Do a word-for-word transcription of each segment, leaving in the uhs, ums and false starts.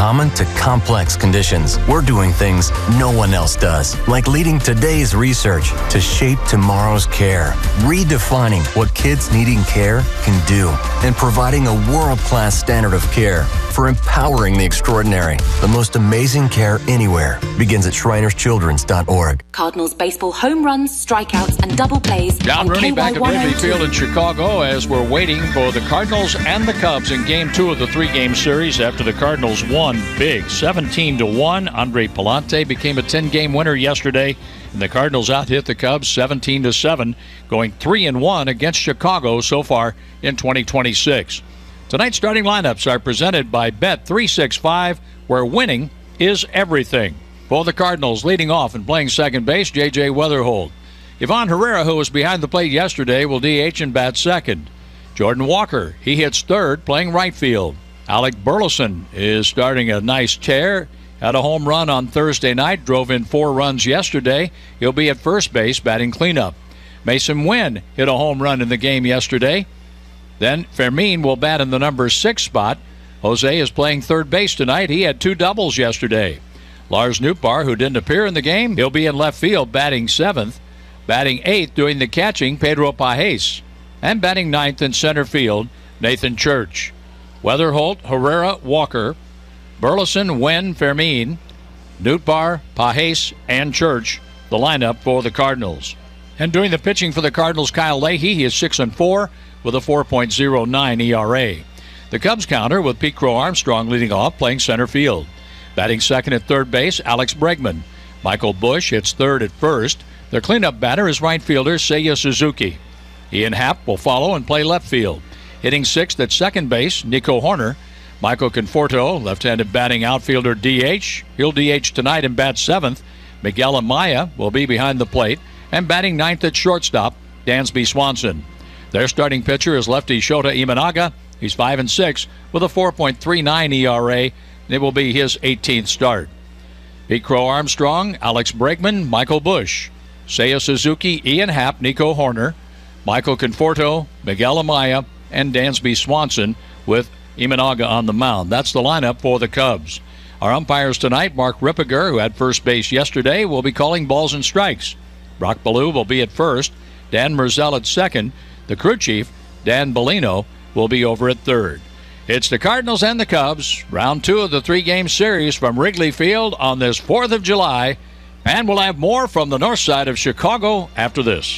common to complex conditions. We're doing things no one else does, like leading today's research to shape tomorrow's care, redefining what kids needing care can do, and providing a world-class standard of care for empowering the extraordinary. The most amazing care anywhere begins at Shriners Children's dot org. Cardinals baseball home runs, strikeouts, and double plays. John Rooney back at Wrigley Field in Chicago as we're waiting for the Cardinals and the Cubs in game two of the three-game series after the Cardinals won big, seventeen to one. Andre Palante became a ten-game winner yesterday, and the Cardinals out-hit the Cubs seventeen to seven, going three and one against Chicago so far in twenty twenty-six. Tonight's starting lineups are presented by Bet three sixty-five, where winning is everything. For the Cardinals, leading off and playing second base, J J Weatherhold. Ivan Herrera, who was behind the plate yesterday, will D H and bat second. Jordan Walker, he hits third, playing right field. Alec Burleson is starting a nice tear. Had a home run on Thursday night, drove in four runs yesterday. He'll be at first base, batting cleanup. Mason Wynn hit a home run in the game yesterday. Then Fermin will bat in the number six spot. Jose is playing third base tonight. He had two doubles yesterday. Lars Nootbaar, who didn't appear in the game, he'll be in left field batting seventh. Batting eighth, doing the catching, Pedro Pajes. And batting ninth in center field, Nathan Church. Weatherholt, Herrera, Walker, Burleson, Wynn, Fermin, Nootbaar, Pajes, and Church, the lineup for the Cardinals. And doing the pitching for the Cardinals, Kyle Leahy, he is six and four with a four point oh nine E R A. The Cubs counter with Pete Crow Armstrong leading off, playing center field. Batting second at third base, Alex Bregman. Michael Busch hits third at first. Their cleanup batter is right fielder Seiya Suzuki. Ian Happ will follow and play left field. Hitting sixth at second base, Nico Horner. Michael Conforto, left-handed batting outfielder, D H. He'll D H tonight and bat seventh. Miguel Amaya will be behind the plate. And batting ninth at shortstop, Dansby Swanson. Their starting pitcher is lefty Shota Imanaga. He's five and six with a four point three nine E R A. It will be his eighteenth start. Pete Crow Armstrong, Alex Bregman, Michael Busch, Seiya Suzuki, Ian Happ, Nico Horner, Michael Conforto, Miguel Amaya, and Dansby Swanson with Imanaga on the mound. That's the lineup for the Cubs. Our umpires tonight, Mark Rippiger, who had first base yesterday, will be calling balls and strikes. Brock Ballou will be at first. Dan Merzel at second. The crew chief, Dan Bellino, will be over at third. It's the Cardinals and the Cubs, round two of the three-game series from Wrigley Field on this fourth of July. And we'll have more from the north side of Chicago after this.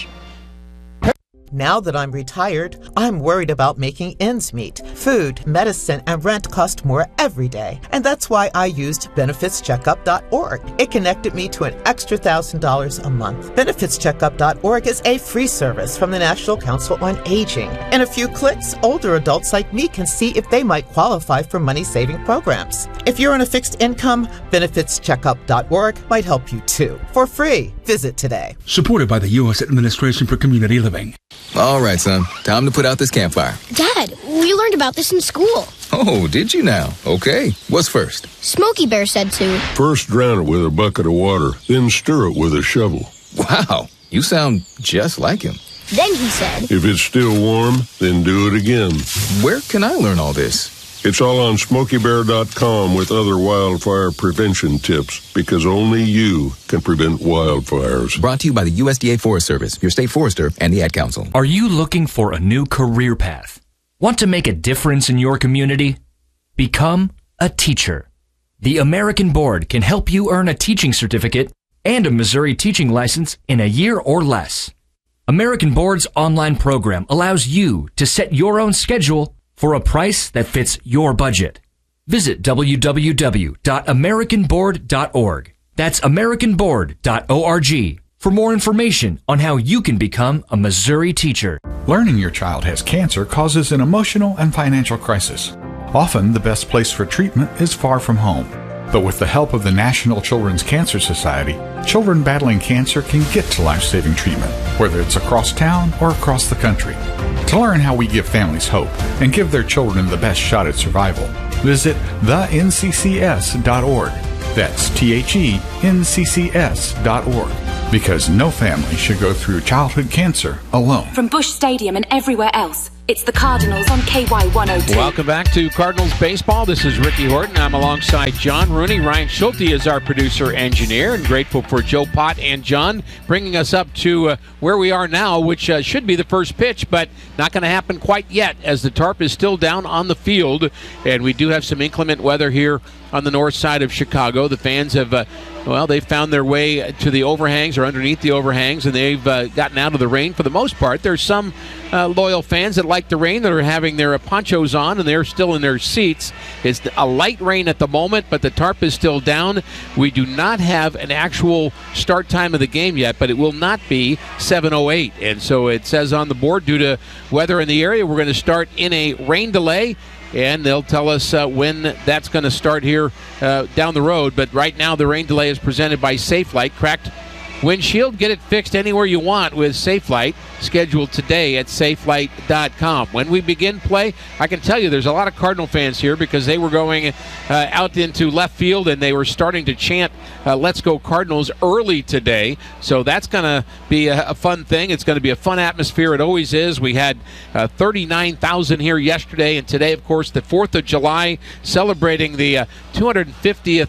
Now that I'm retired, I'm worried about making ends meet. Food, medicine, and rent cost more every day. And that's why I used benefits checkup dot org. It connected me to an extra one thousand dollars a month. benefits checkup dot org is a free service from the National Council on Aging. In a few clicks, older adults like me can see if they might qualify for money-saving programs. If you're on a fixed income, benefits checkup dot org might help you too. For free. Visit today. Supported by the U S Administration for Community Living. All right, son. Time to put out this campfire. Dad, we learned about this in school. Oh, did you now? Okay. What's first? Smokey Bear said to. First drown it with a bucket of water, then stir it with a shovel. Wow, you sound just like him. Then he said. If it's still warm, then do it again. Where can I learn all this? It's all on smokey bear dot com with other wildfire prevention tips, because only you can prevent wildfires. Brought to you by the U S D A Forest Service, your state forester, and the Ad Council. Are you looking for a new career path? Want to make a difference in your community? Become a teacher. The American Board can help you earn a teaching certificate and a Missouri teaching license in a year or less. American Board's online program allows you to set your own schedule for a price that fits your budget. Visit w w w dot american board dot org. That's american board dot org for more information on how you can become a Missouri teacher. Learning your child has cancer causes an emotional and financial crisis. Often, the best place for treatment is far from home. But with the help of the National Children's Cancer Society, children battling cancer can get to life-saving treatment, whether it's across town or across the country. To learn how we give families hope and give their children the best shot at survival, visit the n c c s dot org. That's T H E N C C S dot org. Because no family should go through childhood cancer alone. From Busch Stadium and everywhere else, It's the Cardinals on K Y one oh two. Welcome back to Cardinals Baseball. This is Ricky Horton. I'm alongside John Rooney. Ryan Schulte is our producer-engineer, and grateful for Joe Pott and John bringing us up to uh, where we are now, which uh, should be the first pitch, but not going to happen quite yet as the tarp is still down on the field, and we do have some inclement weather here on the north side of Chicago. The fans have, uh, well, they've found their way to the overhangs or underneath the overhangs, and they've uh, gotten out of the rain for the most part. There's some uh, loyal fans that like the rain that are having their uh, ponchos on, and they're still in their seats. It's a light rain at the moment, but the tarp is still down. We do not have an actual start time of the game yet, but it will not be seven oh eight. And so it says on the board, due to weather in the area, we're going to start in a rain delay. And they'll tell us uh, when that's going to start here uh, down the road. But right now, the rain delay is presented by Safelite. Cracked windshield, get it fixed anywhere you want with Safelite. Scheduled today at safelite dot com. When we begin play, I can tell you there's a lot of Cardinal fans here because they were going uh, out into left field and they were starting to chant uh, "Let's go Cardinals" early today. So that's going to be a, a fun thing. It's going to be a fun atmosphere. It always is. We had uh, thirty-nine thousand here yesterday, and today, of course, the fourth of July, celebrating the uh, two hundred fiftieth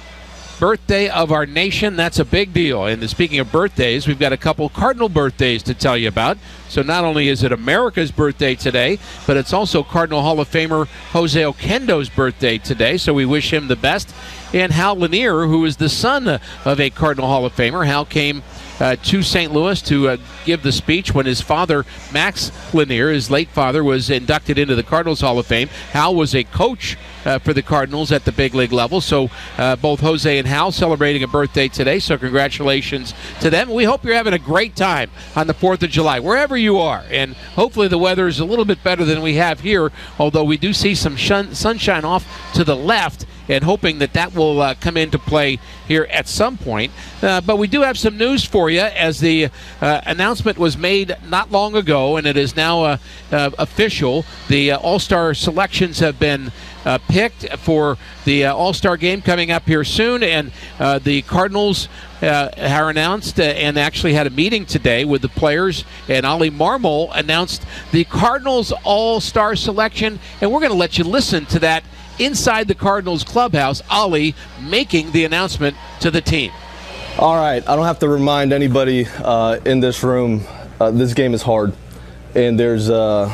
birthday of our nation. That's a big deal. And speaking of birthdays, we've got a couple Cardinal birthdays to tell you about. So not only is it America's birthday today, but it's also Cardinal Hall of Famer Jose Oquendo's birthday today. So we wish him the best. And Hal Lanier, who is the son of a Cardinal Hall of Famer. Hal came Uh, to Saint Louis to uh, give the speech when his father, Max Lanier, his late father, was inducted into the Cardinals Hall of Fame. Hal was a coach uh, for the Cardinals at the big league level. So uh, both Jose and Hal celebrating a birthday today. So congratulations to them. We hope you're having a great time on the fourth of July, wherever you are. And hopefully the weather is a little bit better than we have here, although we do see some shun- sunshine off to the left, and hoping that that will uh, come into play here at some point. Uh, but we do have some news for you, as the uh, announcement was made not long ago, and it is now uh, uh, official. The uh, All-Star selections have been uh, picked for the uh, All-Star game coming up here soon, and uh, the Cardinals uh, are announced uh, and actually had a meeting today with the players, and Oli Marmol announced the Cardinals All-Star selection, and we're going to let you listen to that inside the Cardinals clubhouse, Oli making the announcement to the team. All right, I don't have to remind anybody uh, in this room, uh, this game is hard, and there's uh,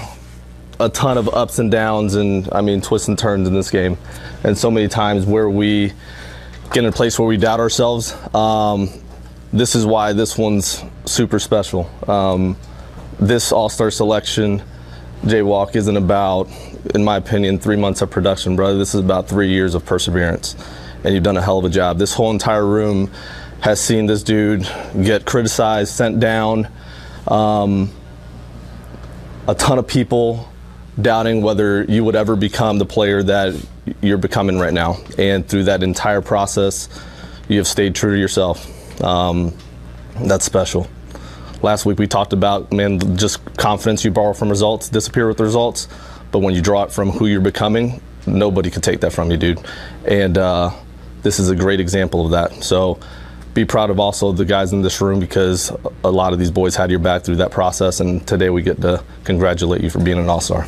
a ton of ups and downs and, I mean, twists and turns in this game, and so many times where we get in a place where we doubt ourselves. Um, this is why this one's super special. Um, this All-Star selection, Jaywalk, isn't about, in my opinion, three months of production, brother. This is about three years of perseverance, and you've done a hell of a job. This whole entire room has seen this dude get criticized, sent down, um, a ton of people doubting whether you would ever become the player that you're becoming right now. And through that entire process, you have stayed true to yourself. Um, that's special. Last week we talked about, man, just confidence you borrow from results, disappear with the results. But when you draw it from who you're becoming, nobody can take that from you, dude. And uh, this is a great example of that. So be proud of also the guys in this room, because a lot of these boys had your back through that process. And today we get to congratulate you for being an all-star.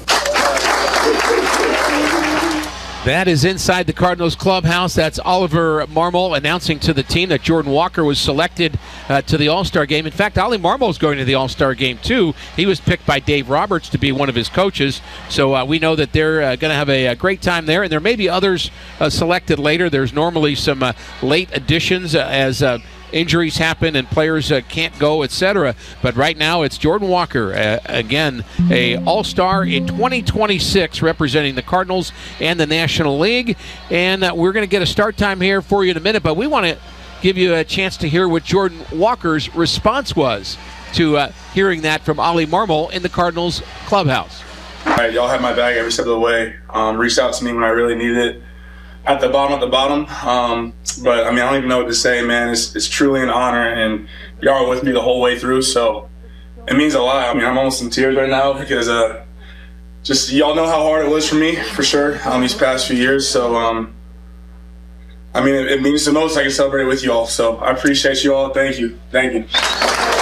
That is inside the Cardinals clubhouse. That's Oliver Marmol announcing to the team that Jordan Walker was selected uh, to the All-Star game. In fact, Oli Marmol is going to the All-Star game too. He was picked by Dave Roberts to be one of his coaches. So uh, we know that they're uh, going to have a, a great time there. And there may be others uh, selected later. There's normally some uh, late additions uh, as uh, injuries happen and players uh, can't go, et cetera. But right now it's Jordan Walker, uh, again, a All-Star in twenty twenty-six, representing the Cardinals and the National League. And uh, we're going to get a start time here for you in a minute, but we want to give you a chance to hear what Jordan Walker's response was to uh, hearing that from Oli Marmol in the Cardinals clubhouse. All right, y'all have my back every step of the way. Um, reached out to me when I really needed it. At the bottom, at the bottom. Um, but, I mean, I don't even know what to say, man. It's, it's truly an honor, and y'all are with me the whole way through, so it means a lot. I mean, I'm almost in tears right now because uh, just y'all know how hard it was for me, for sure, um, these past few years. So, um, I mean, it, it means the most I can celebrate it with you all. So I appreciate you all. Thank you. Thank you.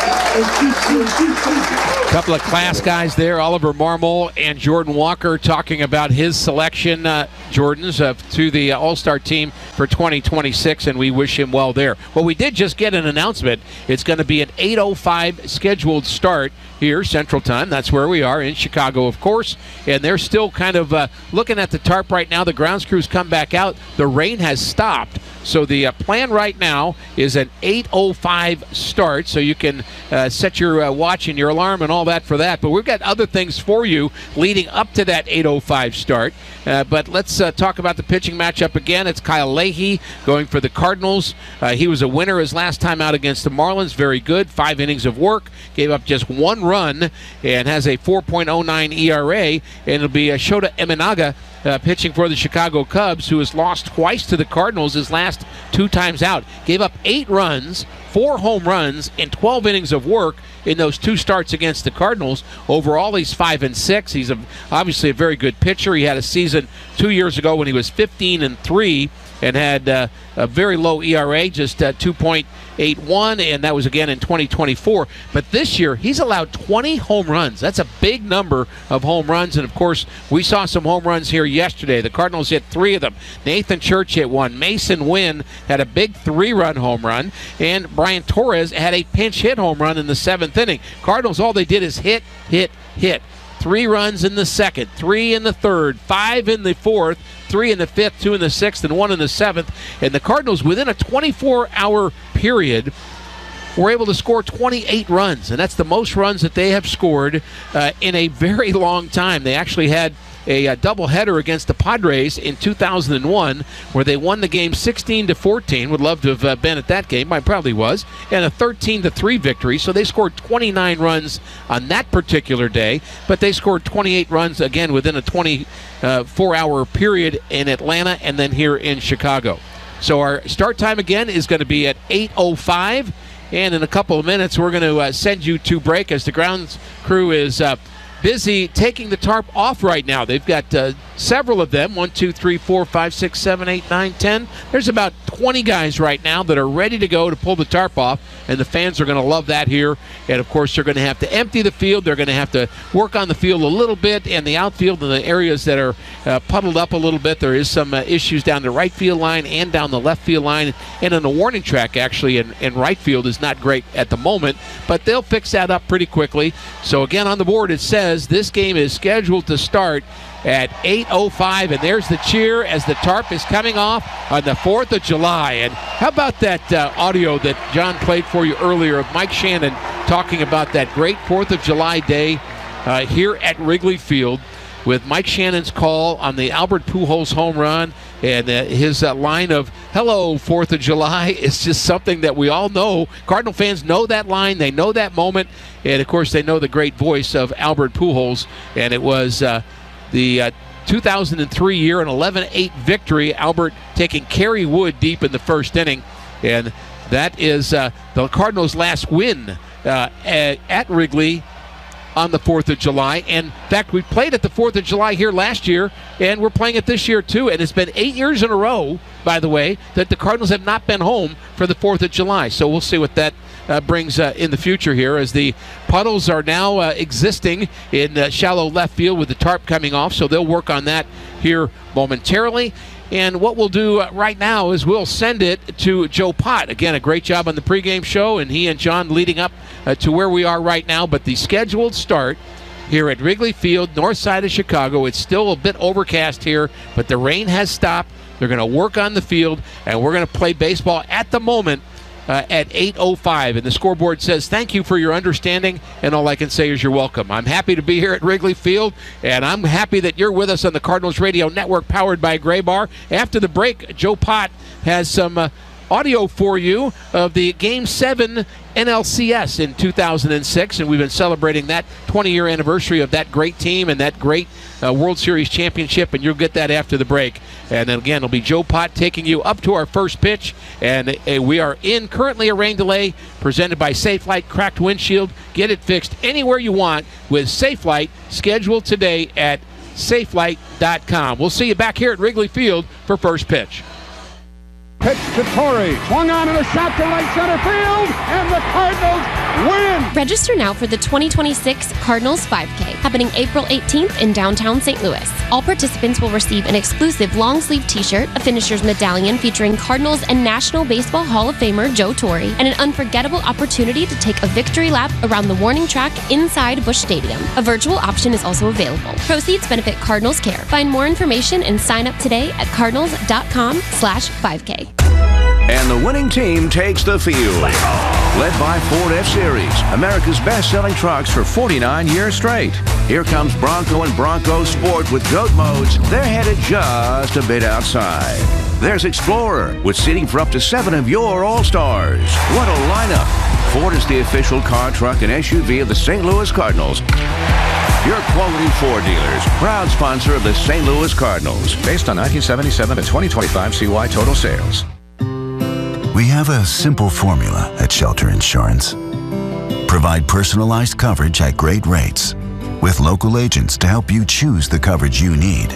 A couple of class guys there, Oliver Marmol and Jordan Walker, talking about his selection, uh, Jordan's, uh, to the All-Star team for twenty twenty-six, and we wish him well there. Well, we did just get an announcement. It's going to be an eight oh five scheduled start here, Central Time. That's where we are, in Chicago, of course. And they're still kind of uh, looking at the tarp right now. The grounds crews come back out. The rain has stopped. So the uh, plan right now is an eight oh five start, so you can uh, set your uh, watch and your alarm and all that for that. But we've got other things for you leading up to that eight oh five start. Uh, but let's uh, talk about the pitching matchup again. It's Kyle Leahy going for the Cardinals. Uh, he was a winner his last time out against the Marlins. Very good. Five innings of work. Gave up just one run and has a four point oh nine E R A. And it'll be uh, Shota Eminaga Uh, pitching for the Chicago Cubs, who has lost twice to the Cardinals his last two times out. Gave up eight runs, four home runs, and twelve innings of work in those two starts against the Cardinals. Overall, he's five and six. He's a, obviously a very good pitcher. He had a season two years ago when he was fifteen and three and had uh, a very low E R A, just uh, two point eight one, and that was again in twenty twenty-four. But this year, he's allowed twenty home runs. That's a big number of home runs, and of course, we saw some home runs here yesterday. The Cardinals hit three of them. Nathan Church hit one. Mason Wynn had a big three-run home run, and Brian Torres had a pinch hit home run in the seventh inning. Cardinals, all they did is hit, hit, hit. Three runs in the second, three in the third, five in the fourth, three in the fifth, two in the sixth, and one in the seventh. And the Cardinals, within a twenty-four hour period, were able to score twenty-eight runs. And that's the most runs that they have scored uh, in a very long time. They actually had a, a doubleheader against the Padres in two thousand one, where they won the game sixteen to fourteen. Would love to have uh, been at that game. I probably was. And a thirteen to three victory. So they scored twenty-nine runs on that particular day. But they scored twenty-eight runs, again, within a twenty-four hour period in Atlanta and then here in Chicago. So our start time, again, is going to be at eight oh five. And in a couple of minutes, we're going to uh, send you to break as the grounds crew is uh, busy taking the tarp off right now. They've got uh, several of them, one, two, three, four, five, six, seven, eight, nine, ten. There's about twenty guys right now that are ready to go to pull the tarp off, and the fans are going to love that here. And, of course, they're going to have to empty the field. They're going to have to work on the field a little bit, and the outfield and the areas that are uh, puddled up a little bit. There is some uh, issues down the right field line and down the left field line, and on the warning track, actually, in, in right field is not great at the moment, but they'll fix that up pretty quickly. So, again, on the board it says this game is scheduled to start at eight oh five, and there's the cheer as the tarp is coming off on the fourth of July. And how about that uh, audio that John played for you earlier of Mike Shannon talking about that great fourth of July day uh, here at Wrigley Field, with Mike Shannon's call on the Albert Pujols home run, and uh, his uh, line of "Hello, fourth of July" is just something that we all know. Cardinal fans know that line. They know that moment. And, of course, they know the great voice of Albert Pujols. And it was uh, the uh, two thousand three year, an eleven eight victory. Albert taking Kerry Wood deep in the first inning. And that is uh, the Cardinals' last win uh, at, at Wrigley on the fourth of July. And in fact, we played at the fourth of July here last year, and we're playing it this year too. And it's been eight years in a row, by the way, that the Cardinals have not been home for the fourth of July. So we'll see what that uh, brings uh, in the future here, as the puddles are now uh, existing in uh, shallow left field with the tarp coming off. So they'll work on that here momentarily. And what we'll do uh, right now is we'll send it to Joe Pott. Again, a great job on the pregame show, and he and John leading up uh, to where we are right now. But the scheduled start here at Wrigley Field, north side of Chicago. It's still a bit overcast here, but the rain has stopped. They're going to work on the field, and we're going to play baseball at the moment uh, at eight oh five. And the scoreboard says, thank you for your understanding, and all I can say is you're welcome. I'm happy to be here at Wrigley Field, and I'm happy that you're with us on the Cardinals Radio Network, powered by Graybar. After the break, Joe Pott has some uh, audio for you of the Game seven N L C S in two thousand six, and we've been celebrating that twenty-year anniversary of that great team and that great uh, World Series championship, and you'll get that after the break. And then again, it'll be Joe Pott taking you up to our first pitch, and uh, we are in currently a rain delay presented by Safelite Cracked Windshield. Get it fixed anywhere you want with Safelite, scheduled today at safelite dot com. We'll see you back here at Wrigley Field for first pitch. Pitch to Torrey, swung on and a shot to right center field, and the Cardinals win! Register now for the twenty twenty-six Cardinals five K, happening April eighteenth in downtown Saint Louis. All participants will receive an exclusive long-sleeve t-shirt, a finisher's medallion featuring Cardinals and National Baseball Hall of Famer Joe Torre, and an unforgettable opportunity to take a victory lap around the warning track inside Busch Stadium. A virtual option is also available. Proceeds benefit Cardinals Care. Find more information and sign up today at cardinals.com slash 5K. And the winning team takes the field. Led by Ford F-Series, America's best-selling trucks for forty-nine years straight. Here comes Bronco and Bronco Sport with GOAT modes. They're headed just a bit outside. There's Explorer with seating for up to seven of your All-Stars. What a lineup. Ford is the official car, truck, and S U V of the Saint Louis Cardinals. Your quality Ford dealers, proud sponsor of the Saint Louis Cardinals. Based on nineteen seventy-seven to twenty twenty-five C Y total sales. We have a simple formula at Shelter Insurance. Provide personalized coverage at great rates with local agents to help you choose the coverage you need.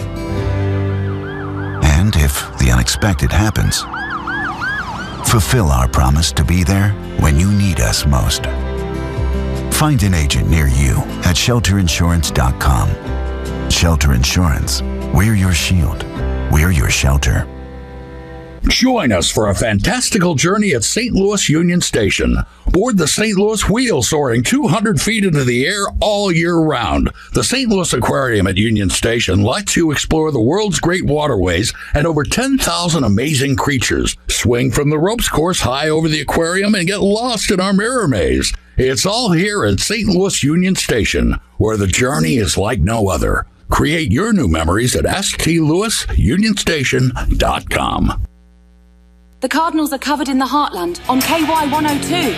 And if the unexpected happens, fulfill our promise to be there when you need us most. Find an agent near you at shelter insurance dot com. Shelter Insurance. We're your shield. We're your shelter. Join us for a fantastical journey at Saint Louis Union Station. Board the Saint Louis Wheel, soaring two hundred feet into the air all year round. The Saint Louis Aquarium at Union Station lets you explore the world's great waterways and over ten thousand amazing creatures. Swing from the ropes course high over the aquarium and get lost in our mirror maze. It's all here at Saint Louis Union Station, where the journey is like no other. Create your new memories at s t louis union station dot com. The Cardinals are covered in the Heartland on K Y one oh two.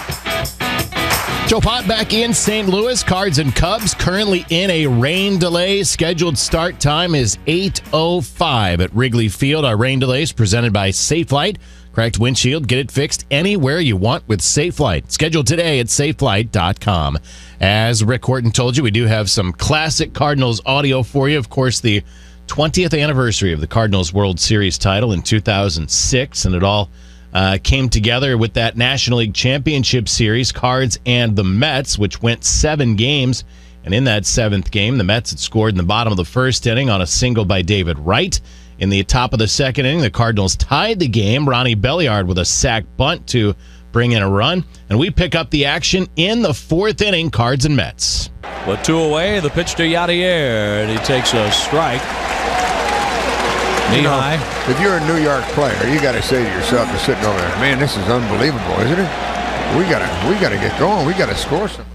Joe Pott back in Saint Louis. Cards and Cubs currently in a rain delay. Scheduled start time is eight oh five at Wrigley Field. Our rain delay is presented by Safelite. Cracked windshield, get it fixed anywhere you want with Safelite. Scheduled today at safelite dot com. As Rick Horton told you, we do have some classic Cardinals audio for you. Of course, the twentieth anniversary of the Cardinals World Series title in two thousand six, and it all uh, came together with that National League Championship Series, Cards and the Mets, which went seven games. And in that seventh game, the Mets had scored in the bottom of the first inning on a single by David Wright. In the top of the second inning, the Cardinals tied the game. Ronnie Belliard with a sac bunt to bring in a run. And we pick up the action in the fourth inning, Cards and Mets. With two away, the pitch to Yadier, and he takes a strike. Knee high. If you're a New York player, you got to say to yourself, you're sitting over there, man, this is unbelievable, isn't it? We got to, we got to get going. We got to score some.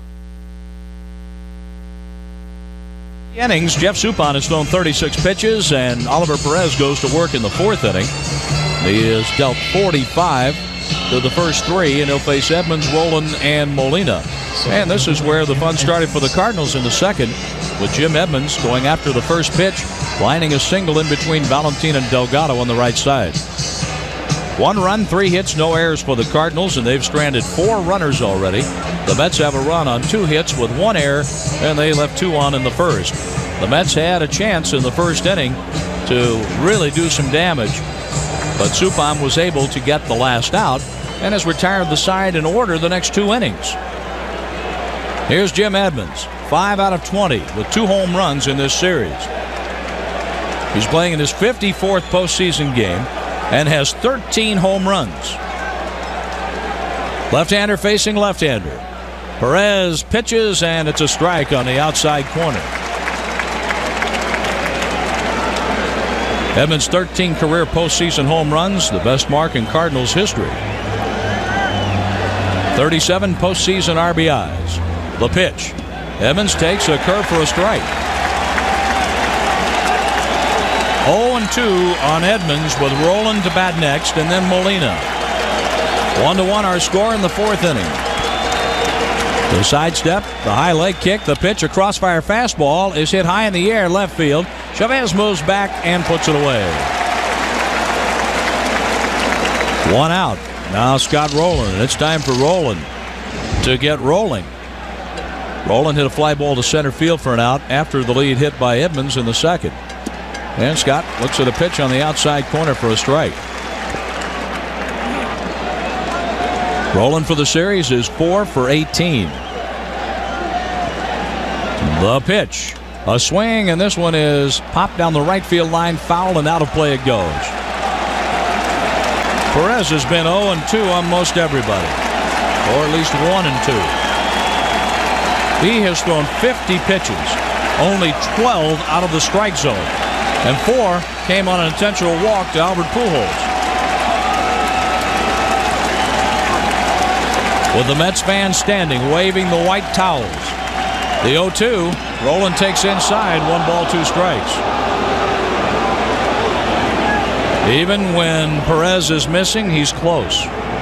Innings, Jeff Suppan has thrown thirty-six pitches, and Oliver Perez goes to work in the fourth inning. He has dealt forty-five to the first three, and he'll face Edmonds, Roland, and Molina. And this is where the fun started for the Cardinals in the second, with Jim Edmonds going after the first pitch, lining a single in between Valentin and Delgado on the right side. One run, three hits, no errors for the Cardinals, and they've stranded four runners already. The Mets have a run on two hits with one error, and they left two on in the first. The Mets had a chance in the first inning to really do some damage, but Suppan was able to get the last out and has retired the side in order the next two innings. Here's Jim Edmonds, five out of twenty with two home runs in this series. He's playing in his fifty-fourth postseason game and has thirteen home runs. Left-hander facing left-hander. Perez pitches, and it's a strike on the outside corner. Edmonds' thirteen career postseason home runs, the best mark in Cardinals history. thirty-seven postseason R B Is. The pitch. Edmonds takes a curve for a strike. oh and two on Edmonds, with Roland to bat next, and then Molina. one to one our score in the fourth inning. The sidestep, the high leg kick, the pitch, a crossfire fastball is hit high in the air left field. Chavez moves back and puts it away. One out. Now Scott Rowland, and it's time for Rowland to get rolling. Rowland hit a fly ball to center field for an out after the lead hit by Edmonds in the second. And Scott looks at a pitch on the outside corner for a strike. Rolen for the series is four for eighteen. The pitch. A swing, and this one is popped down the right field line, foul, and out of play it goes. Perez has been oh and two on most everybody, or at least one and two. He has thrown fifty pitches, only twelve out of the strike zone, and four came on an intentional walk to Albert Pujols. With the Mets fans standing, waving the white towels. The oh two, Rolen takes inside, one ball, two strikes. Even when Perez is missing, he's close.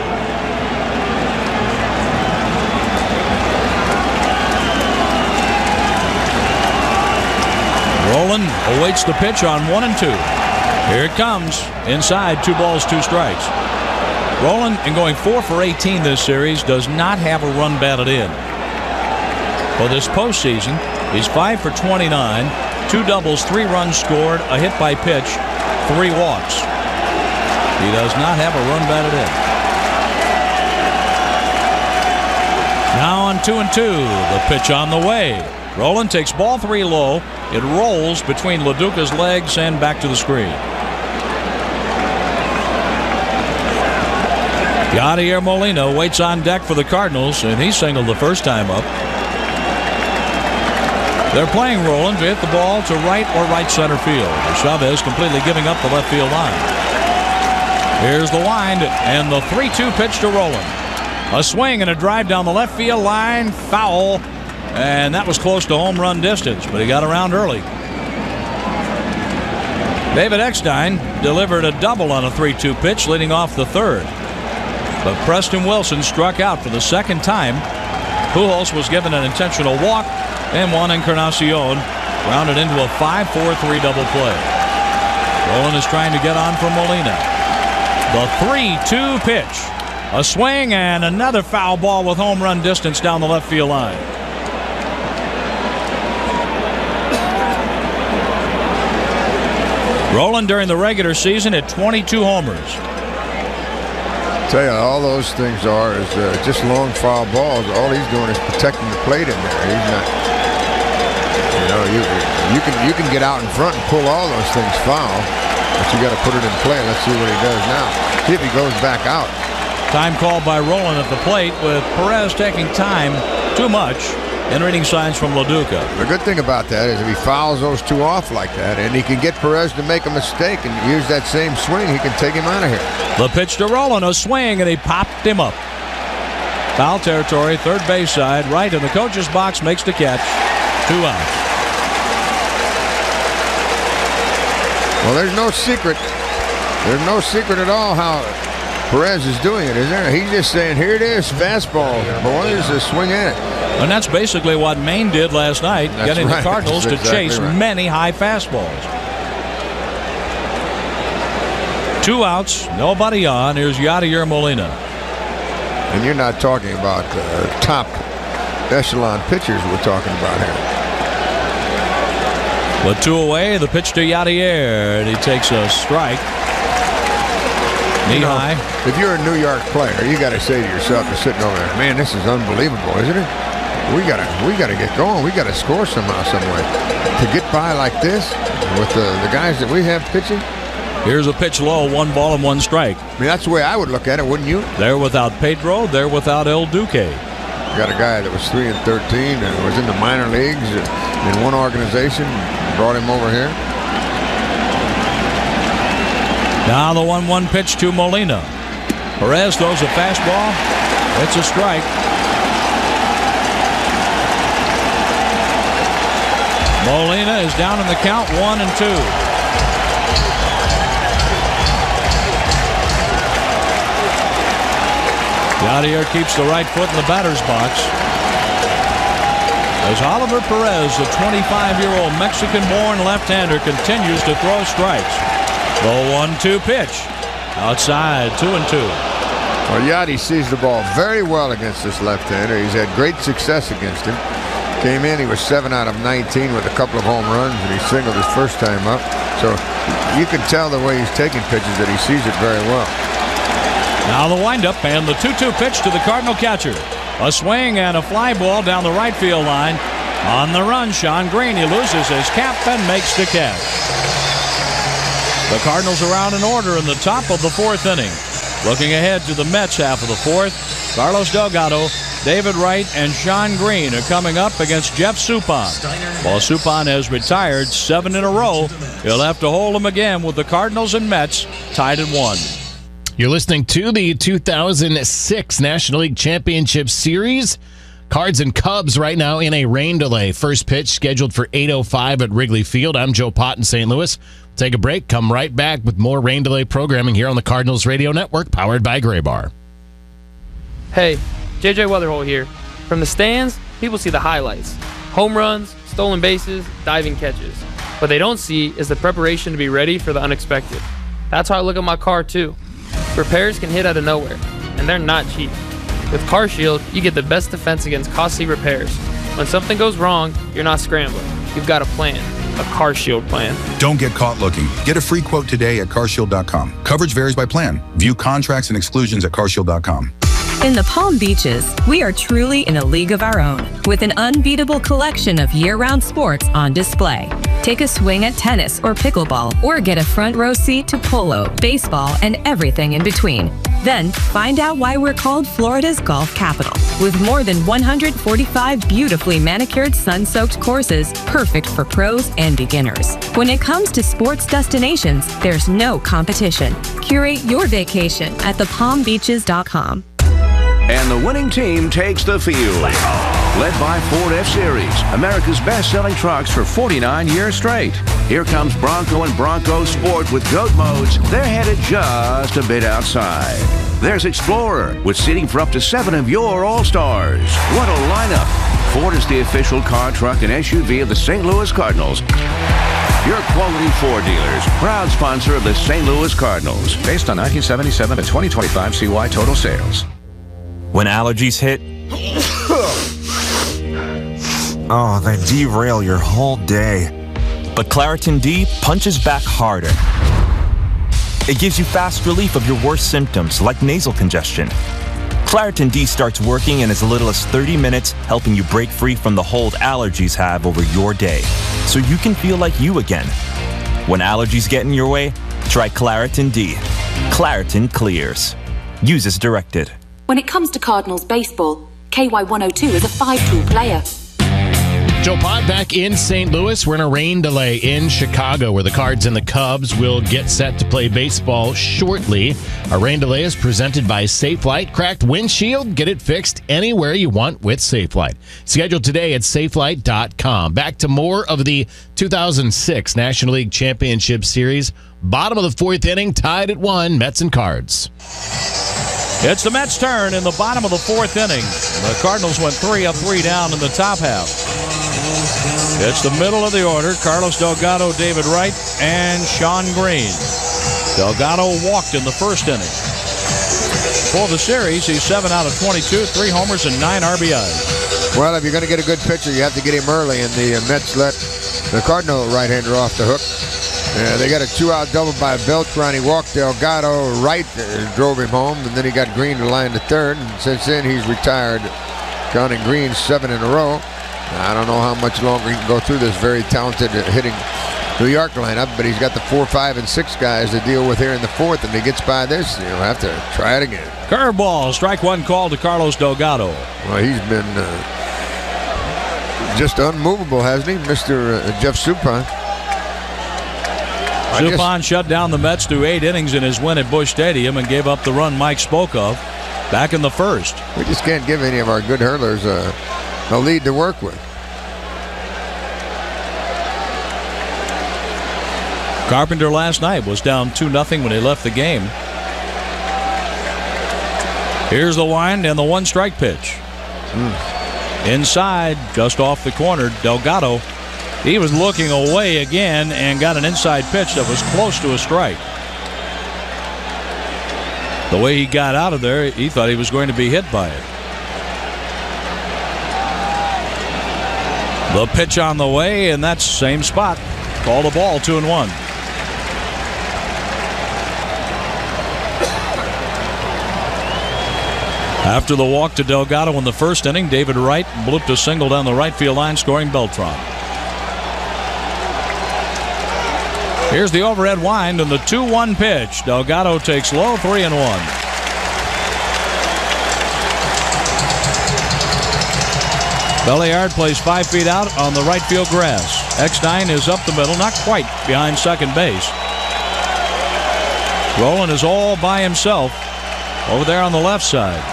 Rolen awaits the pitch on one and two. Here it comes. Inside, two balls, two strikes. Rolen, in going four for eighteen this series, does not have a run batted in. For this postseason, he's five for twenty-nine, two doubles, three runs scored, a hit by pitch, three walks. He does not have a run batted in. Now on two and two, the pitch on the way. Rolen takes ball three low. It rolls between LaDuca's legs and back to the screen. Yadier Molina waits on deck for the Cardinals, and he singled the first time up. They're playing Rolen to hit the ball to right or right center field. Chavez completely giving up the left field line. Here's the wind and the three two pitch to Rolen. A swing and a drive down the left field line. Foul. And that was close to home run distance, but he got around early. David Eckstein delivered a double on a three two pitch leading off the third. But Preston Wilson struck out for the second time. Pujols was given an intentional walk, and Juan Encarnacion rounded into a five four three double play. Rolen is trying to get on for Molina. The three two pitch. A swing and another foul ball with home run distance down the left field line. Rolen during the regular season at twenty-two homers. Tell you, all those things are is uh, just long foul balls. All he's doing is protecting the plate in there. He's not, you know, you you can you can get out in front and pull all those things foul, but you got to put it in play. Let's see what he does now. See if he goes back out. Time called by Rolen at the plate, with Perez taking time too much and reading signs from LaDuca. The good thing about that is if he fouls those two off like that, and he can get Perez to make a mistake and use that same swing, he can take him out of here. The pitch to Rolen, a swing, and he popped him up. Foul territory, third base side, right in the coach's box, makes the catch. Two out. Well, there's no secret. There's no secret at all how Perez is doing it, is there? He's just saying, here it is, fastball, boys, a swing at it. And that's basically what Maine did last night, that's getting right. the Cardinals that's to exactly chase right. many high fastballs. Two outs, nobody on. Here's Yadier Molina. And you're not talking about uh, top echelon pitchers we're talking about here. With two away, the pitch to Yadier, and he takes a strike. Knee you know, high. If you're a New York player, you got to say to yourself, you're sitting over there, man, this is unbelievable, isn't it? We gotta, we gotta get going. We gotta score somehow, some way. To get by like this with the, the guys that we have pitching. Here's a pitch low, one ball and one strike. I mean, that's the way I would look at it, wouldn't you? They're without Pedro. They're without El Duque. You got a guy that was three and thirteen and was in the minor leagues in one organization. Brought him over here. Now the one one pitch to Molina. Perez throws a fastball. It's a strike. Molina is down in the count, one and two. Yadier keeps the right foot in the batter's box. As Oliver Perez, the twenty-five-year-old Mexican-born left-hander, continues to throw strikes. The one two pitch. Outside, two and two. Well, Yadi sees the ball very well against this left-hander. He's had great success against him. Came in, he was seven out of nineteen with a couple of home runs, and he singled his first time up. So you can tell the way he's taking pitches that he sees it very well. Now the windup and the two two pitch to the Cardinal catcher. A swing and a fly ball down the right field line. On the run, Sean Green. He loses his cap and makes the catch. The Cardinals are out in order in the top of the fourth inning. Looking ahead to the Mets half of the fourth, Carlos Delgado, David Wright, and Sean Green are coming up against Jeff Suppan. While Suppan has retired seven in a row, he'll have to hold them again with the Cardinals and Mets tied at one. You're listening to the two thousand six National League Championship Series. Cards and Cubs right now in a rain delay. First pitch scheduled for eight oh five at Wrigley Field. I'm Joe Pott in Saint Louis. Take a break. Come right back with more rain delay programming here on the Cardinals Radio Network, powered by Graybar. Hey, J J Weatherhole here. From the stands, people see the highlights. Home runs, stolen bases, diving catches. What they don't see is the preparation to be ready for the unexpected. That's how I look at my car, too. Repairs can hit out of nowhere, and they're not cheap. With CarShield, you get the best defense against costly repairs. When something goes wrong, you're not scrambling. You've got a plan, a CarShield plan. Don't get caught looking. Get a free quote today at car shield dot com. Coverage varies by plan. View contracts and exclusions at car shield dot com. In the Palm Beaches, we are truly in a league of our own, with an unbeatable collection of year-round sports on display. Take a swing at tennis or pickleball, or get a front row seat to polo, baseball, and everything in between. Then, find out why we're called Florida's golf capital, with more than one hundred forty-five beautifully manicured sun-soaked courses, perfect for pros and beginners. When it comes to sports destinations, there's no competition. Curate your vacation at the palm beaches dot com. And the winning team takes the field. Led by Ford F-Series, America's best-selling trucks for forty-nine years straight. Here comes Bronco and Bronco Sport with GOAT modes. They're headed just a bit outside. There's Explorer with seating for up to seven of your All-Stars. What a lineup. Ford is the official car, truck, and S U V of the Saint Louis Cardinals. Your quality Ford dealers, proud sponsor of the Saint Louis Cardinals. Based on nineteen seventy-seven to twenty twenty-five C Y total sales. When allergies hit, oh, they derail your whole day. But Claritin D punches back harder. It gives you fast relief of your worst symptoms, like nasal congestion. Claritin D starts working in as little as thirty minutes, helping you break free from the hold allergies have over your day, so you can feel like you again. When allergies get in your way, try Claritin D. Claritin clears. Use as directed. When it comes to Cardinals baseball, K Y one oh two is a five-tool player. Joe Pott back in Saint Louis. We're in a rain delay in Chicago, where the Cards and the Cubs will get set to play baseball shortly. Our rain delay is presented by Safelite. Cracked windshield, get it fixed anywhere you want with Safelite. Scheduled today at safelite dot com. Back to more of the two thousand six National League Championship Series. Bottom of the fourth inning, tied at one, Mets and Cards. It's the Mets' turn in the bottom of the fourth inning. The Cardinals went three up, three down in the top half. It's the middle of the order. Carlos Delgado, David Wright, and Sean Green. Delgado walked in the first inning. For the series, he's seven out of twenty-two, three homers and nine R B Is. Well, if you're going to get a good pitcher, you have to get him early, and the uh, Mets let the Cardinal right-hander off the hook. Uh, they got a two-out double by Beltran. He walked Delgado right, uh, drove him home, and then he got Green to line to third. And since then, he's retired. Counting Green seven in a row. I don't know how much longer he can go through this very talented uh, hitting New York lineup, but he's got the four, five, and six guys to deal with here in the fourth. If he gets by this, he'll have to try it again. Curveball, strike one call to Carlos Delgado. Well, he's been uh, just unmovable, hasn't he, Mister Uh, Jeff Suppan? Suppan shut down the Mets through eight innings in his win at Busch Stadium and gave up the run Mike spoke of back in the first. We just can't give any of our good hurlers a, a lead to work with. Carpenter last night was down two nothing when he left the game. Here's the wind and the one strike pitch. Mm. Inside, just off the corner, Delgado. He was looking away again and got an inside pitch that was close to a strike. The way he got out of there, he thought he was going to be hit by it. The pitch on the way, and that's same spot. Call the ball, two and one. After the walk to Delgado in the first inning, David Wright blooped a single down the right field line, scoring Beltran. Here's the overhead wind and the two one pitch. Delgado takes low, three and one. Belliard plays five feet out on the right field grass. Eckstein is up the middle, not quite behind second base. Rolen is all by himself over there on the left side.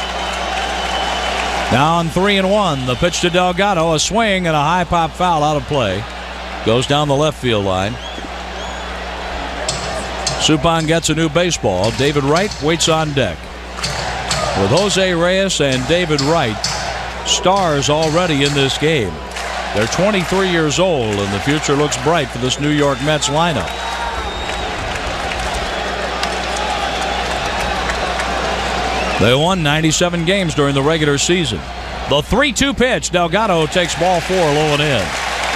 Now on three and one, the pitch to Delgado, a swing and a high pop foul out of play. Goes down the left field line. Suppan gets a new baseball. David Wright waits on deck. With Jose Reyes and David Wright, stars already in this game. They're twenty-three years old, and the future looks bright for this New York Mets lineup. They won ninety-seven games during the regular season. The three two pitch. Delgado takes ball four, low and in.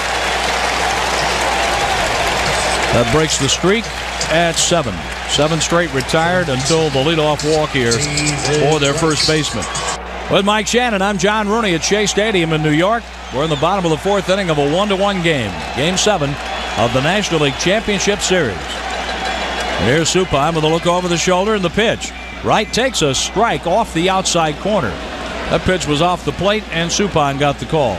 That breaks the streak at seven. Seven straight retired until the leadoff walk here for their first baseman. With Mike Shannon, I'm John Rooney at Shea Stadium in New York. We're in the bottom of the fourth inning of a one to one game. Game seven of the National League Championship Series. And here's Suppan with a look over the shoulder and the pitch. Wright takes a strike off the outside corner. That pitch was off the plate, and Suppan got the call.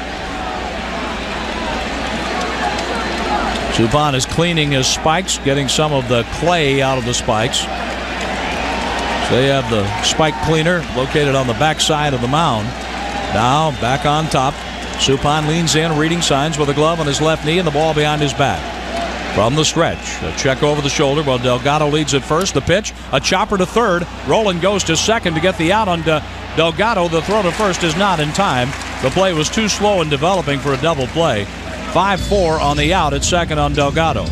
Suppan is cleaning his spikes, getting some of the clay out of the spikes. They have the spike cleaner located on the back side of the mound. Now back on top. Suppan leans in, reading signs with a glove on his left knee and the ball behind his back. From the stretch, a check over the shoulder while Delgado leads at first. The pitch, a chopper to third. Rolen goes to second to get the out on De- Delgado. The throw to first is not in time. The play was too slow in developing for a double play. five four on the out at second on Delgado.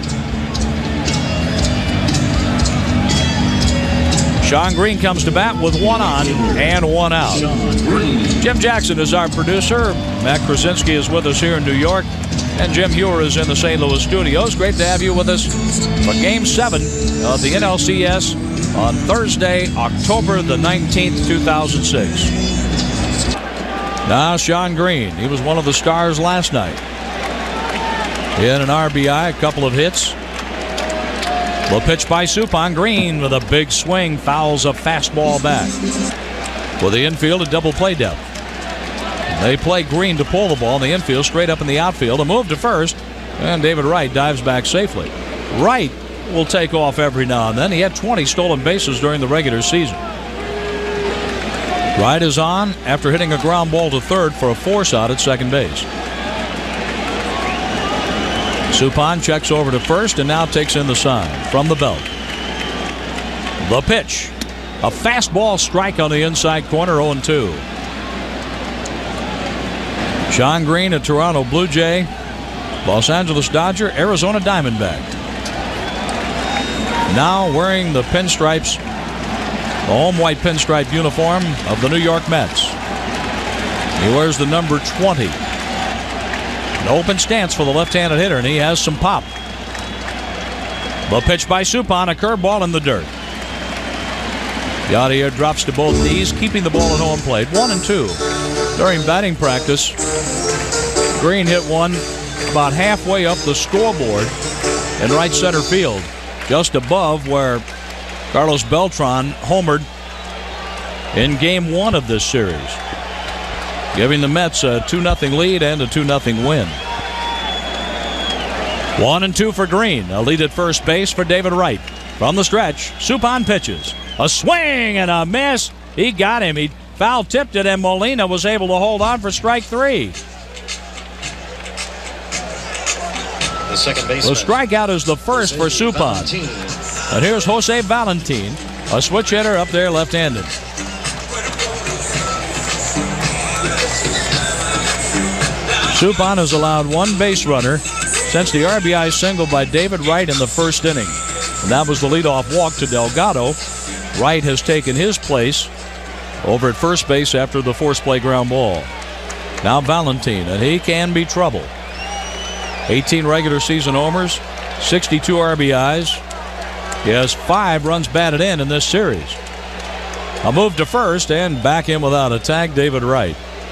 Shawn Green comes to bat with one on and one out. Jim Jackson is our producer. Matt Krasinski is with us here in New York. And Jim Hewer is in the Saint Louis studios. Great to have you with us for Game seven of the N L C S on Thursday, October the nineteenth, two thousand six. Now Shawn Green. He was one of the stars last night. He had an R B I, a couple of hits. The pitch by Suppan. Green with a big swing fouls a fastball back. With the infield at double play depth. They play Green to pull the ball in the infield, straight up in the outfield. A move to first, and David Wright dives back safely. Wright will take off every now and then. He had twenty stolen bases during the regular season. Wright is on after hitting a ground ball to third for a force out at second base. Suppan checks over to first and now takes in the sign from the belt. The pitch. A fastball strike on the inside corner, oh and two. Shawn Green, a Toronto Blue Jay, Los Angeles Dodger, Arizona Diamondback. Now wearing the pinstripes, the home white pinstripe uniform of the New York Mets. He wears the number twenty. An open stance for the left-handed hitter, and he has some pop. The pitch by Suppan, a curveball in the dirt. Yadier drops to both knees, keeping the ball at home plate. One and two. During batting practice, Green hit one about halfway up the scoreboard in right center field, just above where Carlos Beltran homered in game one of this series, giving the Mets a two nothing lead and a two nothing win. One and two for Green. A lead at first base for David Wright. From the stretch, Suppan pitches. A swing and a miss. He got him. He foul tipped it, and Molina was able to hold on for strike three. The second baseman. The strikeout is the first for Suppan. And here's Jose Valentin, a switch hitter up there left-handed. Suppan has allowed one base runner since the R B I single by David Wright in the first inning. And that was the leadoff walk to Delgado. Wright has taken his place over at first base after the force play ground ball. Now Valentin, and he can be trouble. eighteen regular season homers, sixty-two R B Is. He has five runs batted in in this series. A move to first and back in without a tag, David Wright.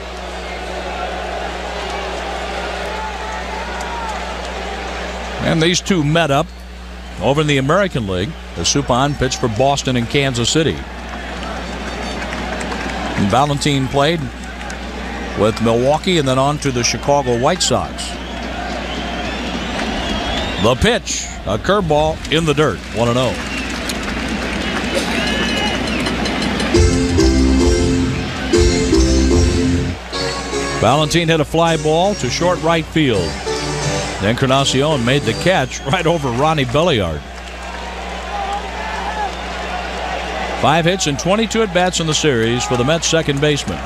And these two met up over in the American League as Suppan pitched for Boston and Kansas City. And Valentin played with Milwaukee and then on to the Chicago White Sox. The pitch, a curveball in the dirt, one and oh. Valentin hit a fly ball to short right field. Encarnacion made the catch right over Ronnie Belliard. Five hits and twenty-two at-bats in the series for the Mets second baseman.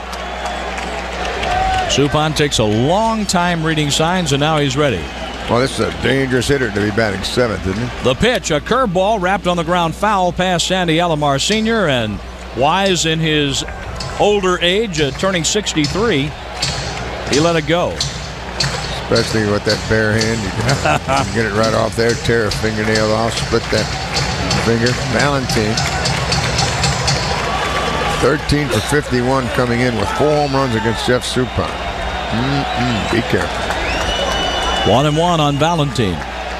Suppan takes a long time reading signs, and now he's ready. Well, this is a dangerous hitter to be batting seventh, isn't it? The pitch, a curveball wrapped on the ground foul past Sandy Alomar Senior, and Wise in his older age, uh, turning sixty-three, he let it go. Especially with that bare hand, you can, you can get it right off there, tear a fingernail off, split that finger. Valentin, thirteen for fifty-one coming in with four home runs against Jeff Suppan. Mm-mm, be careful. One and one on Valentin.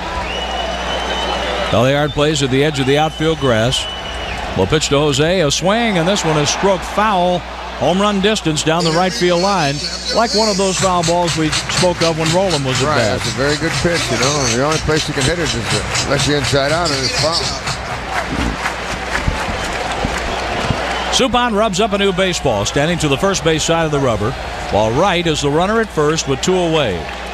Belliard plays at the edge of the outfield grass. Will pitch to Jose, a swing, and this one is stroked foul. Home run distance down the right field line, like one of those foul balls we spoke of when Roland was at right, bat. That's a very good pitch, you know. The only place you can hit it is uh, unless you're inside out, and it's foul. Suppan rubs up a new baseball, standing to the first base side of the rubber, while Wright is the runner at first with two away.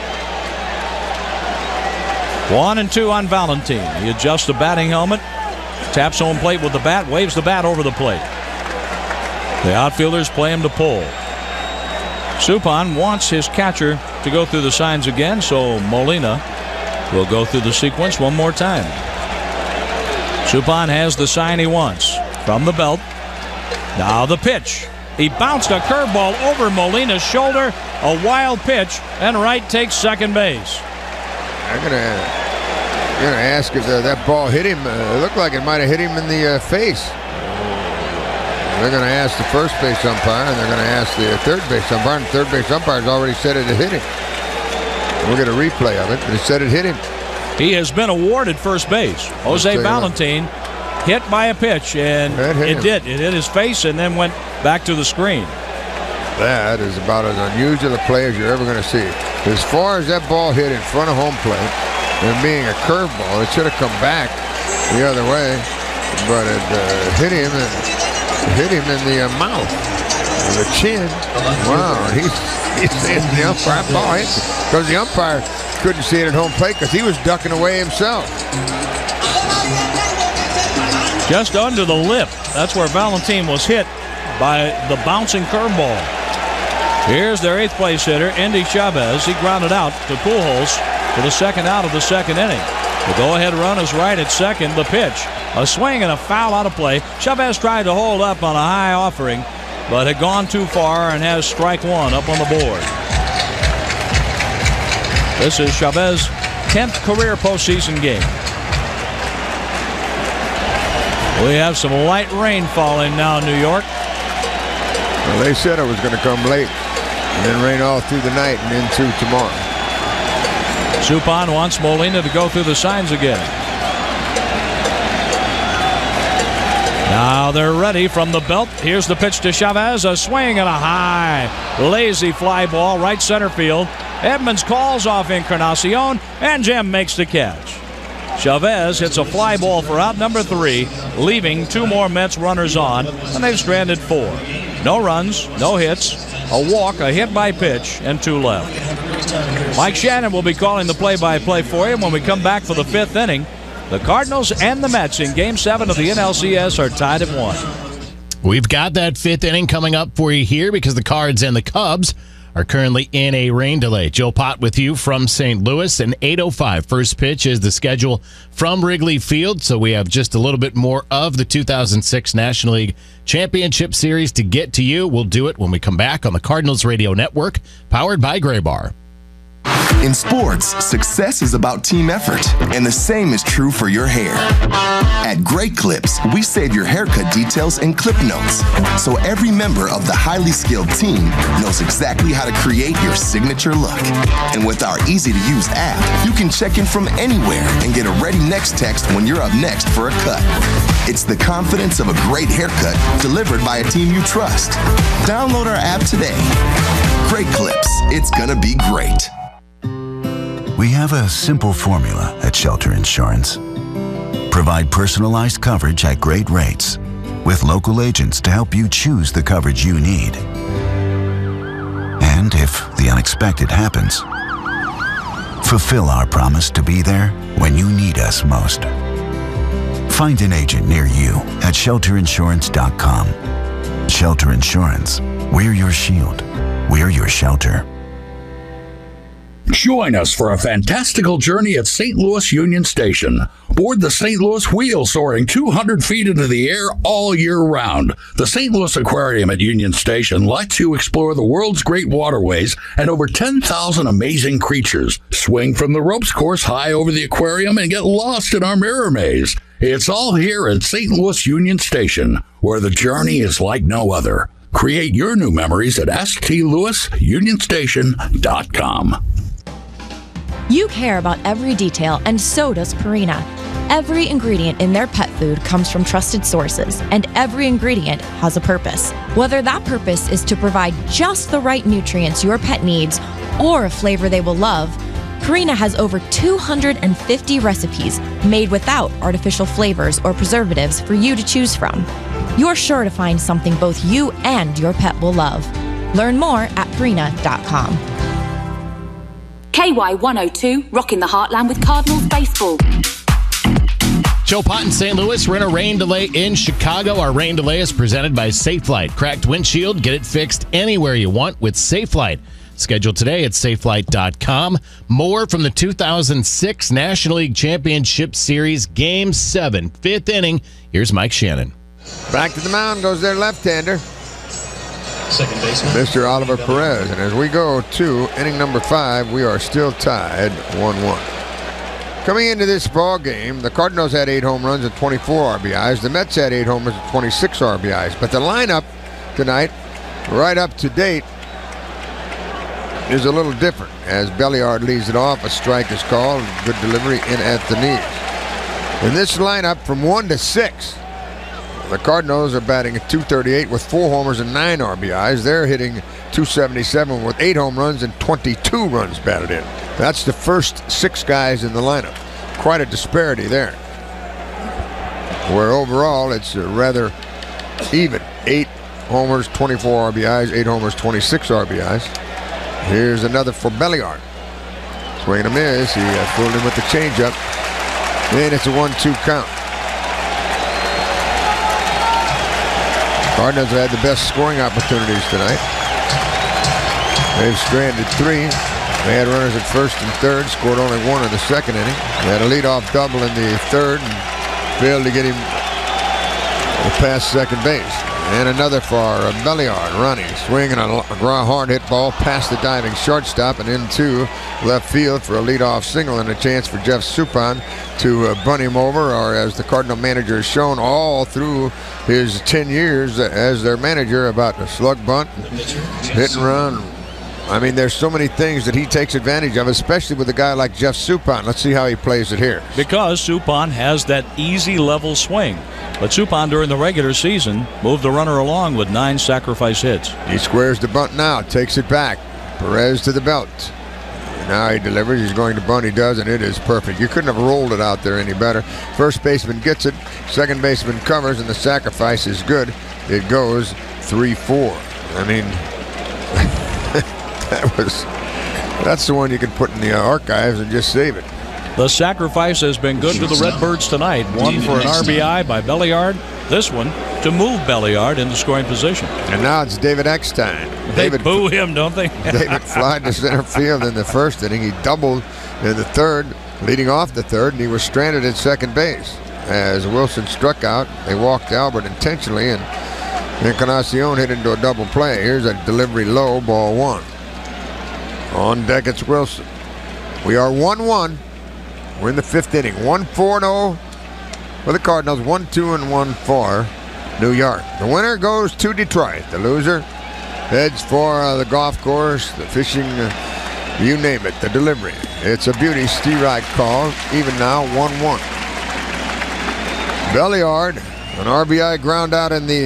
One and two on Valentin. He adjusts the batting helmet, taps home plate with the bat, waves the bat over the plate. The outfielders play him to pull. Suppan wants his catcher to go through the signs again, so Molina will go through the sequence one more time. Suppan has the sign he wants. From the belt. Now the pitch. He bounced a curveball over Molina's shoulder. A wild pitch, and Wright takes second base. I'm gonna, gonna ask if uh, that ball hit him. Uh, it looked like it might have hit him in the uh, face. They're going to ask the first base umpire, and they're going to ask the third base umpire. And the third base umpire has already said it hit him. We'll get a replay of it, but it said it hit him. He has been awarded first base. Jose Valentin hit by a pitch, and it did. It hit his face and then went back to the screen. That is about as unusual a play as you're ever going to see. As far as that ball hit in front of home plate, and being a curveball, it should have come back the other way, but it uh, hit him and hit him in the uh, mouth, or the chin. Wow, he's, he's saying the umpire ball hit because the umpire couldn't see it at home plate because he was ducking away himself. Just under the lip. That's where Valentin was hit by the bouncing curveball. Here's their eighth place hitter, Endy Chavez. He grounded out to Pujols for the second out of the second inning. The go-ahead run is right at second. The pitch, a swing and a foul out of play. Chavez tried to hold up on a high offering, but had gone too far and has strike one up on the board. This is Chavez's tenth career postseason game. We have some light rain falling now in New York. Well, they said it was going to come late and then rain all through the night and into tomorrow. Suppan wants Molina to go through the signs again. Now they're ready from the belt. Here's the pitch to Chavez. A swing and a high, lazy fly ball right center field. Edmonds calls off Encarnacion, and Jim makes the catch. Chavez hits a fly ball for out number three, leaving two more Mets runners on, and they've stranded four. No runs, no hits, a walk, a hit by pitch, and two left. Mike Shannon will be calling the play-by-play for you when we come back for the fifth inning. The Cardinals and the Mets in Game seven of the N L C S are tied at one. We've got that fifth inning coming up for you here because the Cards and the Cubs are currently in a rain delay. Joe Pott with you from Saint Louis, and eight oh five first pitch is the schedule from Wrigley Field, so we have just a little bit more of the two thousand six National League Championship Series to get to you. We'll do it when we come back on the Cardinals Radio Network, powered by Gray Bar. In sports, success is about team effort, and the same is true for your hair. At Great Clips, we save your haircut details in clip notes, so every member of the highly skilled team knows exactly how to create your signature look. And with our easy-to-use app, you can check in from anywhere and get a ready next text when you're up next for a cut. It's the confidence of a great haircut delivered by a team you trust. Download our app today. Great Clips. It's gonna be great. We have a simple formula at Shelter Insurance. Provide personalized coverage at great rates with local agents to help you choose the coverage you need. And if the unexpected happens, fulfill our promise to be there when you need us most. Find an agent near you at shelter insurance dot com. Shelter Insurance. We're your shield. We're your shelter. Join us for a fantastical journey at Saint Louis Union Station. Board the Saint Louis Wheel, soaring two hundred feet into the air all year round. The Saint Louis Aquarium at Union Station lets you explore the world's great waterways and over ten thousand amazing creatures. Swing from the ropes course high over the aquarium and get lost in our mirror maze. It's all here at Saint Louis Union Station, where the journey is like no other. Create your new memories at s t louis union station dot com. You care about every detail, and so does Purina. Every ingredient in their pet food comes from trusted sources, and every ingredient has a purpose. Whether that purpose is to provide just the right nutrients your pet needs or a flavor they will love, Purina has over two hundred fifty recipes made without artificial flavors or preservatives for you to choose from. You're sure to find something both you and your pet will love. Learn more at purina dot com. K Y one oh two, rocking the heartland with Cardinals baseball. Joe Pott in Saint Louis. We're in a rain delay in Chicago. Our rain delay is presented by Safelite. Cracked windshield, get it fixed anywhere you want with Safelite. Scheduled today at safelite dot com. More from the two thousand six National League Championship Series Game seven, fifth inning. Here's Mike Shannon. Back to the mound goes their left-hander, Second baseman, Mister Oliver Perez. And as we go to inning number five, we are still tied one one. Coming into this ball game, the Cardinals had eight home runs and twenty-four R B Is. The Mets had eight homers and twenty-six R B Is. But the lineup tonight, right up to date, is a little different. As Belliard leads it off, a strike is called. Good delivery in at the knees. In this lineup, from one to six, the Cardinals are batting at two thirty-eight with four homers and nine R B Is. They're hitting two seventy-seven with eight home runs and twenty-two runs batted in. That's the first six guys in the lineup. Quite a disparity there. Where overall it's rather even. Eight homers, twenty-four R B Is, eight homers, twenty-six R B Is. Here's another for Belliard. Swing and a miss. He uh, fooled him with the changeup. And it's a one two count. Cardinals have had the best scoring opportunities tonight. They've stranded three. They had runners at first and third, scored only one in the second inning. They had a leadoff double in the third and failed to get him past second base. And another for uh, Belliard. Ronnie swinging a, a hard hit ball past the diving shortstop and into left field for a leadoff single and a chance for Jeff Suppan to uh, bunt him over, or as the Cardinal manager has shown all through his ten years as their manager, about a slug bunt, hit and run. I mean, there's so many things that he takes advantage of, especially with a guy like Jeff Suppan. Let's see how he plays it here. Because Suppan has that easy level swing. But Suppan during the regular season moved the runner along with nine sacrifice hits. He squares the bunt now, takes it back. Perez to the belt. Now he delivers. He's going to bunt. He does, and it is perfect. You couldn't have rolled it out there any better. First baseman gets it. Second baseman covers, and the sacrifice is good. It goes three four. I mean, that was that's the one you can put in the archives and just save it. The sacrifice has been good to the Redbirds tonight. One for an R B I by Belliard. This one to move Belliard into scoring position. And now it's David Eckstein. They David boo him, don't they? David flied to center field in the first inning. He doubled in the third, leading off the third, and he was stranded at second base. As Wilson struck out, they walked Albert intentionally, and Encarnacion hit into a double play. Here's a delivery low, ball one. On deck, it's Wilson. We are one one. We're in the fifth inning. one four and oh for the Cardinals. one two and one for New York. The winner goes to Detroit. The loser heads for uh, the golf course, the fishing, uh, you name it, the delivery. It's a beauty. Steve Reich call. Even now, one one. Belliard, an R B I ground out in the